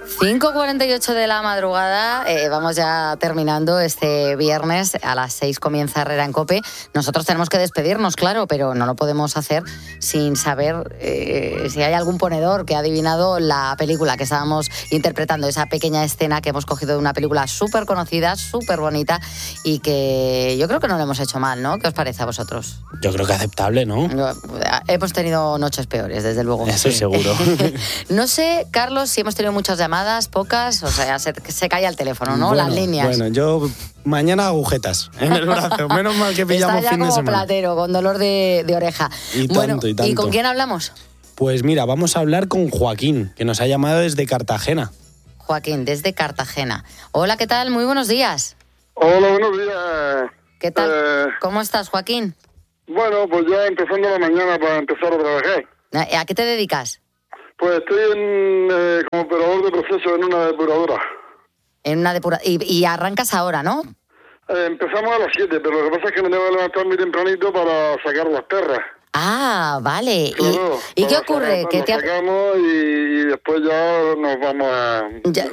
5:48 de la madrugada, vamos ya terminando este viernes, a las 6 comienza Herrera en COPE. Nosotros tenemos que despedirnos, claro, pero no lo podemos hacer sin saber si hay algún ponedor que ha adivinado la película que estábamos interpretando, esa pequeña escena que hemos cogido de una película súper conocida, súper bonita y que yo creo que no lo hemos hecho mal, ¿no? ¿Qué os parece a vosotros? Yo creo que aceptable, ¿no? Hemos tenido noches peores, desde luego. Eso seguro. No sé, Carlos, si hemos tenido muchas llamadas, pocas, o sea, se cae el teléfono, ¿no? Bueno, las líneas. Bueno, yo mañana agujetas en el brazo. Menos mal que pillamos Está ya fin de como semana. platero, con dolor de oreja. Y tanto, y tanto. ¿Y con quién hablamos? Pues mira, vamos a hablar con Joaquín, que nos ha llamado desde Cartagena. Joaquín, desde Cartagena. Hola, ¿qué tal? Muy buenos días. Hola, buenos días. ¿Qué tal? ¿Cómo estás, Joaquín? Bueno, pues ya empezando la mañana para empezar a trabajar. ¿A qué te dedicas? Pues estoy como operador de proceso en una depuradora. En una y arrancas ahora, ¿no? Empezamos a las 7, pero lo que pasa es que me tengo que levantar muy tempranito para sacar las perras. Ah, vale. Claro, ¿Y qué ocurre? Las sacamos y después ya nos vamos a...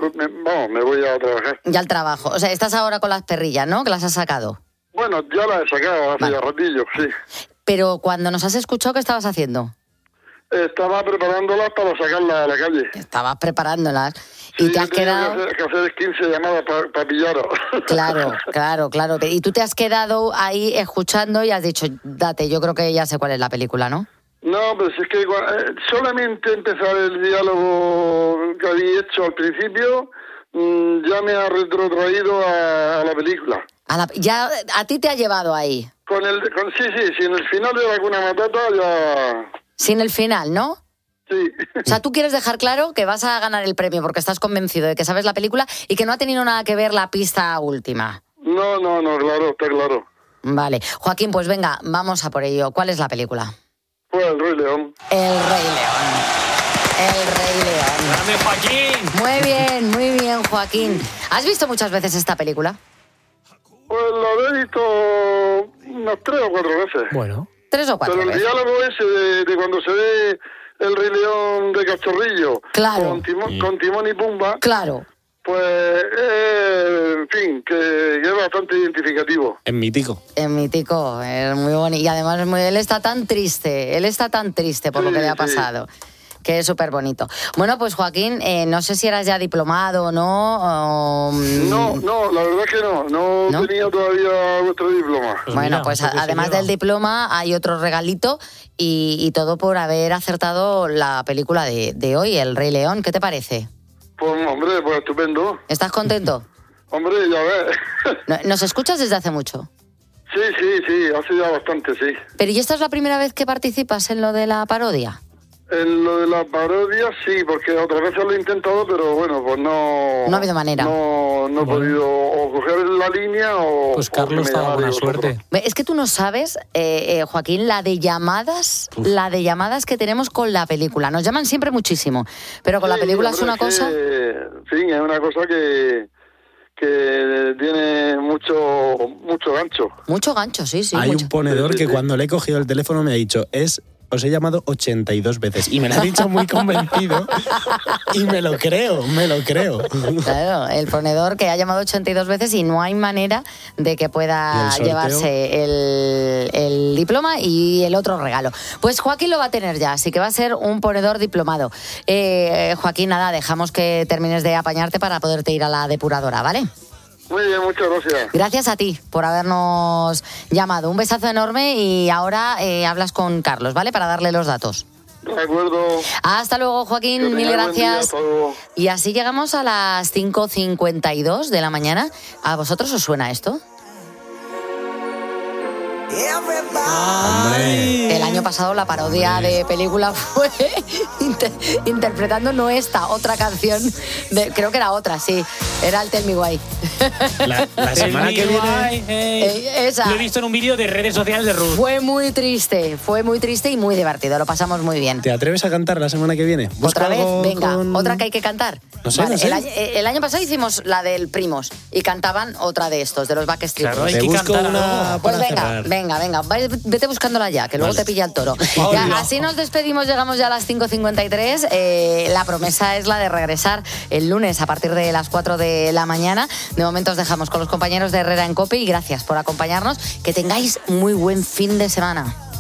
me voy a trabajar. Ya al trabajo. O sea, estás ahora con las perrillas, ¿no? Que las has sacado. Bueno, ya las he sacado hace ya ratillo, sí. Pero cuando nos has escuchado, ¿qué estabas haciendo? Estaba preparándolas para sacarlas a la calle. Estabas preparándolas. Y sí, te has quedado... que hacer 15 llamadas para pillaros. Claro. Y tú te has quedado ahí escuchando y has dicho, date, yo creo que ya sé cuál es la película, ¿no? No, pues es que solamente empezar el diálogo que había hecho al principio ya me ha retrotraído a la película. Ya a ti te ha llevado ahí. Sí, en el final de la Hakuna Matata ya... Sin el final, ¿no? Sí. O sea, tú quieres dejar claro que vas a ganar el premio porque estás convencido de que sabes la película y que no ha tenido nada que ver la pista última. No, claro, está claro. Vale. Joaquín, pues venga, vamos a por ello. ¿Cuál es la película? Pues El Rey León. El Rey León. ¡Grande, Joaquín! Muy bien, Joaquín. ¿Has visto muchas veces esta película? Pues la he visto unas 3 o 4 veces. Bueno. 3 o 4 Pero veces. el diálogo ese de cuando se ve el Rey León de Cachorrillo, claro, con Timón y Pumba, claro, pues en fin, que es bastante identificativo. Es mítico, es muy bonito. Y además él está tan triste por lo que le ha pasado. Que es súper bonito. Bueno, pues Joaquín, no sé si eras ya diplomado o no. No, la verdad es que no tenía todavía vuestro diploma. Pues bueno, pues además del diploma hay otro regalito y todo por haber acertado la película de hoy, El Rey León. ¿Qué te parece? Pues hombre, pues estupendo. ¿Estás contento? Hombre, ya ves. ¿Nos escuchas desde hace mucho? Sí, hace ya bastante, sí. Pero ¿y esta es la primera vez que participas en lo de la parodia? En lo de la parodia sí, porque otras veces lo he intentado, pero bueno, pues no... No ha habido manera. No he podido o coger la línea o... Pues Carlos, te da buena suerte. Es que tú no sabes, Joaquín, la de llamadas que tenemos con la película. Nos llaman siempre muchísimo, pero con la película es una cosa... Sí, es una cosa que tiene mucho gancho. Mucho gancho, sí. Hay un ponedor que cuando le he cogido el teléfono me ha dicho, os he llamado 82 veces. Y me lo ha dicho muy convencido. Y me lo creo. Claro, el ponedor que ha llamado 82 veces y no hay manera de que pueda llevarse el diploma y el otro regalo. Pues Joaquín lo va a tener ya, así que va a ser un ponedor diplomado. Joaquín, nada, dejamos que termines de apañarte para poderte ir a la depuradora, ¿vale? Muy bien, muchas gracias. Gracias a ti por habernos llamado. Un besazo enorme y ahora hablas con Carlos, ¿vale? Para darle los datos. De acuerdo. Hasta luego, Joaquín. Mil gracias. Y así llegamos a las 5:52 de la mañana. ¿A vosotros os suena esto? Hombre. El año pasado la parodia de película fue interpretando no esta, otra canción. Creo que era otra, sí. Era el Tell Me Why. La semana que viene... Esa. Lo he visto en un vídeo de redes sociales de Ruth. Fue muy triste y muy divertido. Lo pasamos muy bien. ¿Te atreves a cantar la semana que viene? ¿Otra vez? Venga, otra que hay que cantar. No sé. El año pasado hicimos la del Primos y cantaban otra de estos, de los Backstreet Boys. Claro, hay que cantar una Pues para venga, cerrar. Venga, vete buscándola ya, que luego te pilla el toro. Ya, así nos despedimos, llegamos ya a las 5:53. La promesa es la de regresar el lunes a partir de las 4 de la mañana. De momento os dejamos con los compañeros de Herrera en COPE y gracias por acompañarnos. Que tengáis muy buen fin de semana.